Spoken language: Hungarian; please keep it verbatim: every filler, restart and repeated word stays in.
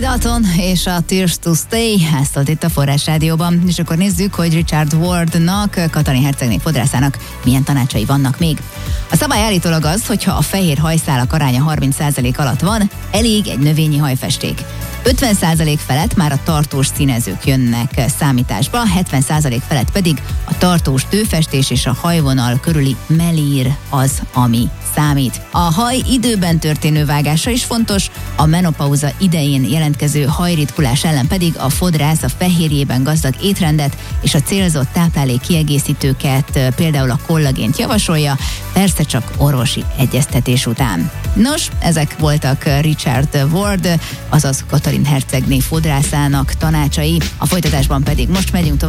Balaton és a Tears to Stay, ezt szólt itt a Forrás Rádióban. És akkor nézzük, hogy Richard Wardnak, Katalin hercegné fodrászának milyen tanácsai vannak még. A szabály állítólag az, hogyha a fehér hajszálak aránya harminc százalék alatt van, elég egy növényi hajfesték. ötven százalék felett már a tartós színezők jönnek számításba, hetven százalék felett pedig a tartós tőfestés és a hajvonal körüli melír az, ami számít. A haj időben történő vágása is fontos, a menopauza idején jelentkező hajritkulás ellen pedig a fodrász a fehérjében gazdag étrendet és a célzott táplálék kiegészítőket, például a kollagént javasolja, persze csak orvosi egyeztetés után. Nos, ezek voltak Richard Ward, azaz Katalin hercegné fodrászának tanácsai, a folytatásban pedig most megyünk tovább